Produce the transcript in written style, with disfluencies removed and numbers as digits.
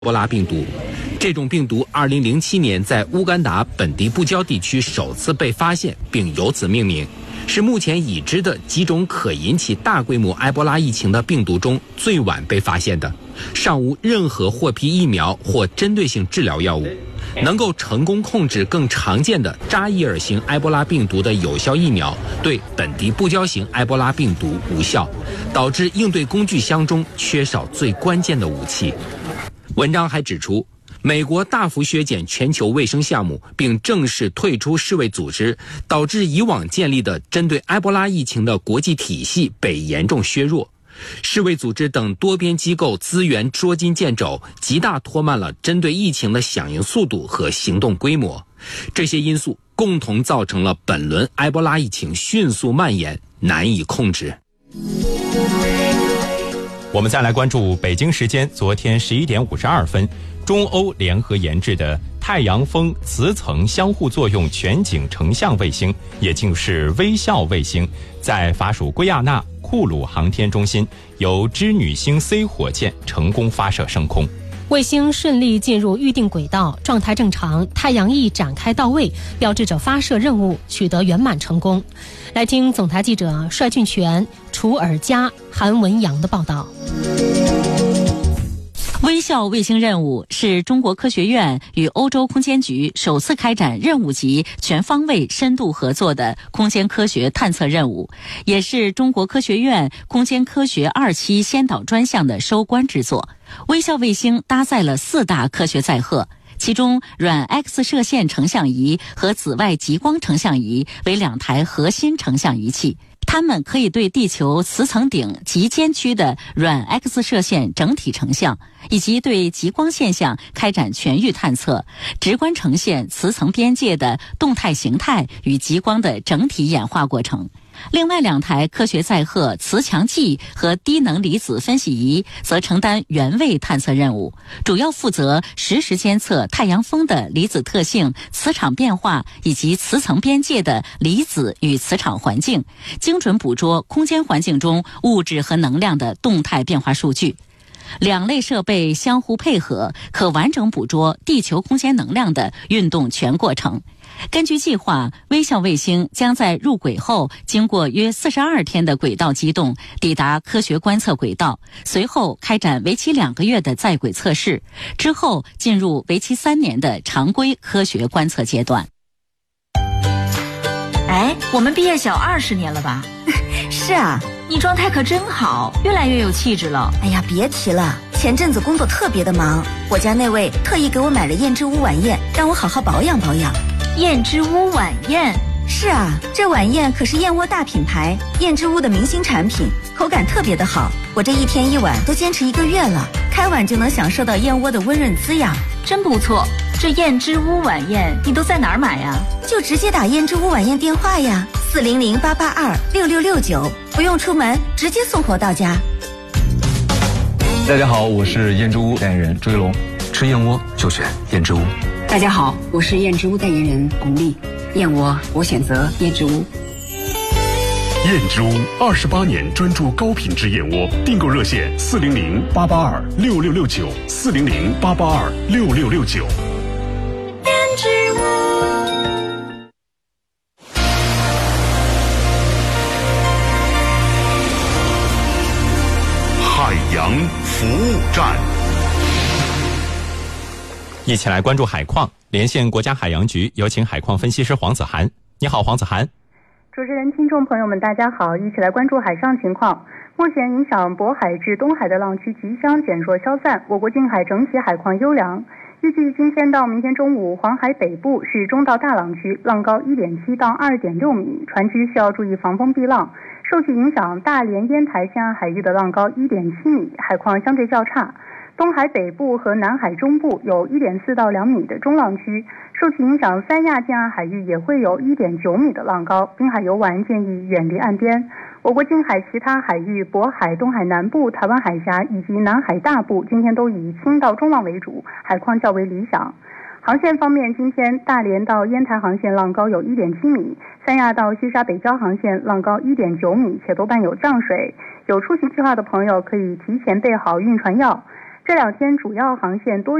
波拉病毒。这种病毒2007年在乌干达本地布焦地区首次被发现，并由此命名，是目前已知的几种可引起大规模埃博拉疫情的病毒中最晚被发现的，尚无任何获批疫苗或针对性治疗药物。能够成功控制更常见的扎伊尔型埃博拉病毒的有效疫苗对本地布焦型埃博拉病毒无效，导致应对工具箱中缺少最关键的武器。文章还指出，美国大幅削减全球卫生项目，并正式退出世卫组织，导致以往建立的针对埃博拉疫情的国际体系被严重削弱。世卫组织等多边机构资源捉襟见肘，极大拖慢了针对疫情的响应速度和行动规模。这些因素共同造成了本轮埃博拉疫情迅速蔓延，难以控制。 我们再来关注北京时间昨天11点52分，中欧联合研制的太阳风磁层相互作用全景成像卫星，也就是微笑卫星，在法属圭亚那库鲁航天中心由织女星 C 火箭成功发射升空。 卫星顺利进入预定轨道，状态正常，太阳翼展开到位，标志着发射任务取得圆满成功。来听总台记者帅俊全、楚尔佳、韩文阳的报道。 微笑卫星任务是中国科学院与欧洲空间局首次开展任务级全方位深度合作的空间科学探测任务，也是中国科学院空间科学2期先导专项的收官之作。微笑卫星搭载了4大科学载荷，其中软 X 射线成像仪和紫外极光成像仪为2台核心成像仪器，它们可以对地球磁层顶极尖区的软 X 射线整体成像，以及对极光现象开展全域探测，直观呈现磁层边界的动态形态与极光的整体演化过程。另外2台科学载荷磁强计和低能离子分析仪则承担原位探测任务，主要负责实时监测太阳风的离子特性、磁场变化以及磁层边界的离子与磁场环境，精准捕捉空间环境中物质和能量的动态变化数据。2类设备相互配合，可完整捕捉地球空间能量的运动全过程。根据计划，微笑卫星将在入轨后经过约42天的轨道机动，抵达科学观测轨道，随后开展为期2个月的在轨测试，之后进入为期3年的常规科学观测阶段。 哎，我们毕业小20年了吧？ 是啊， 你状态可真好，越来越有气质了。 哎呀，别提了，前阵子工作特别的忙，我家那位特意给我买了燕之屋晚宴，让我好好保养保养。 燕之屋晚宴？ 是啊，这晚宴可是燕窝大品牌燕之屋的明星产品，口感特别的好，我这1天1碗都坚持1个月了，开碗就能享受到燕窝的温润滋养， 真不错。这燕之屋晚宴你都在哪儿买呀？ 就直接打燕之屋晚宴电话呀，400-882-6669，不用出门，直接送货到家。 大家好，我是燕之屋代言人朱一龙，吃燕窝就选燕之屋。 大家好，我是燕之屋代言人巩俐，燕窝我选择燕之屋。 燕之屋28年专注高品质燕窝，订购热线400-882-6669 400-882-6669。 燕之屋。 海洋服务站， 一起来关注海况，连线国家海洋局，有请海况分析师黄子涵。你好，黄子涵。 主持人、听众朋友们，大家好，一起来关注海上情况。目前影响渤海至东海的浪区即将减弱消散，我国近海整体海况优良。预计今天到明天中午，黄海北部是中到大浪区，浪高1.7到2.6米，船只需要注意防风避浪。受其影响，大连、烟台沿岸海域的浪高1.7米，海况相对较差。东海北部和南海中部有1.4到2米的中浪区，受其影响，三亚近岸海域也会有1.9米的浪高，滨海游玩建议远离岸边。我国近海其他海域，渤海、东海南部、台湾海峡以及南海大部，今天都以轻到中浪为主，海况较为理想。航线方面，今天大连到烟台航线浪高有1.7米，三亚到西沙北礁航线浪高1.9米，且多半有涨水。有出行计划的朋友可以提前备好晕船药。 这2天主要航线多